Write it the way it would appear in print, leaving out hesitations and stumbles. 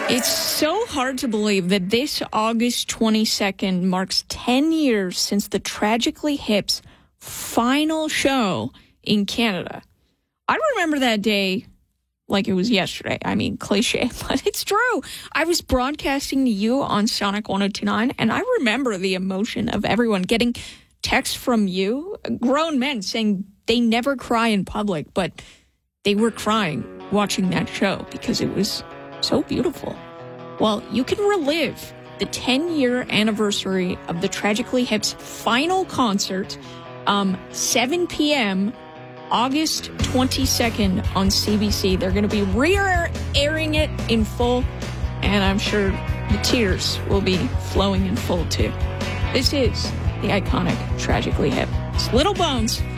It's so hard to believe that this August 22nd marks 10 years since the Tragically Hip's final show in Canada. I remember that day like it was yesterday. I mean, cliche, but it's true. I was broadcasting to you on Sonic 102.9, and I remember the emotion of everyone getting texts from you, grown men, saying they never cry in public, but they were crying watching that show because it was so beautiful. Well, you can relive the 10-year anniversary of the Tragically Hip's final concert, 7 p.m., August 22nd on CBC. They're going to be re-airing it in full, and I'm sure the tears will be flowing in full, too. This is the iconic Tragically Hip. It's Little Bones.